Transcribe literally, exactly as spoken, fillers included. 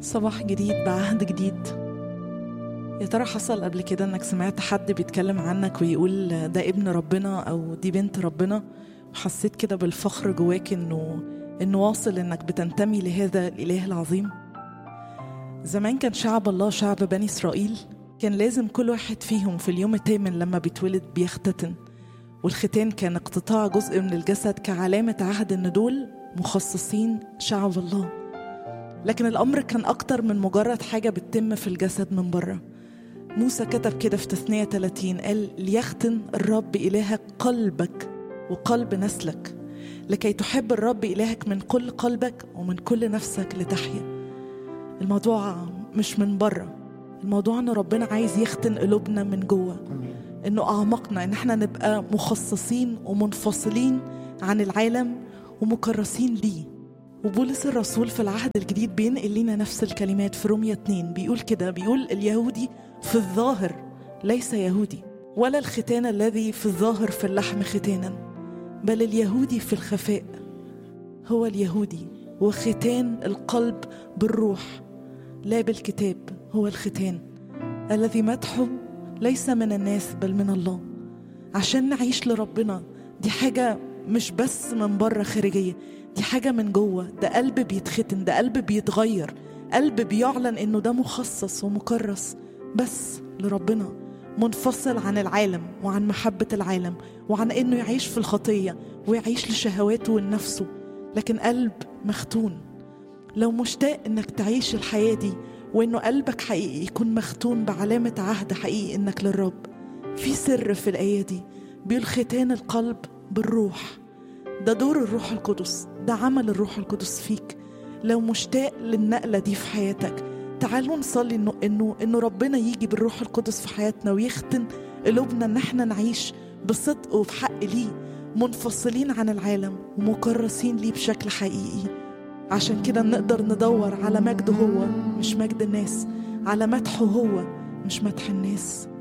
صباح جديد بعهد جديد. يا ترى حصل قبل كده انك سمعت حد بيتكلم عنك ويقول ده ابن ربنا او دي بنت ربنا، وحسيت كده بالفخر جواك انه انه واصل انك بتنتمي لهذا الاله العظيم؟ زمان كان شعب الله، شعب بني اسرائيل، كان لازم كل واحد فيهم في اليوم الثامن لما بيتولد بيختتن، والختان كان اقتطاع جزء من الجسد كعلامة عهد ان دول مخصصين شعب الله. لكن الأمر كان أكتر من مجرد حاجة بتتم في الجسد من بره. موسى كتب كده في تثنية ثلاثين، قال ليختن الرب إلهك قلبك وقلب نسلك لكي تحب الرب إلهك من كل قلبك ومن كل نفسك لتحيا. الموضوع مش من بره، الموضوع أن ربنا عايز يختن قلوبنا من جوه، أنه أعمقنا، أن احنا نبقى مخصصين ومنفصلين عن العالم ومكرسين ليه. وبولس الرسول في العهد الجديد بينقل لنا نفس الكلمات في رومية اتنين، بيقول كده، بيقول اليهودي في الظاهر ليس يهودي، ولا الختان الذي في الظاهر في اللحم ختانا، بل اليهودي في الخفاء هو اليهودي، وختان القلب بالروح لا بالكتاب هو الختان الذي مدحه ليس من الناس بل من الله. عشان نعيش لربنا دي حاجة مش بس من بره خارجية، دي حاجة من جوه، ده قلب بيتختن، ده قلب بيتغير، قلب بيعلن انه ده مخصص ومكرس بس لربنا، منفصل عن العالم وعن محبة العالم وعن انه يعيش في الخطية ويعيش لشهواته ونفسه، لكن قلب مختون. لو مشتاق انك تعيش الحياة دي وانه قلبك حقيقي يكون مختون بعلامة عهد حقيقي انك للرب، في سر في الآية دي بيقول ختان القلب بالروح. ده دور الروح القدس، ده عمل الروح القدس فيك. لو مشتاق للنقلة دي في حياتك، تعالوا نصلي إنه, إنه, إنه ربنا يجي بالروح القدس في حياتنا ويختن قلوبنا، إن احنا نعيش بصدق وبحق ليه، منفصلين عن العالم ومكرسين ليه بشكل حقيقي. عشان كده نقدر ندور على مجده هو مش مجد الناس، على مدحه هو مش مدح الناس.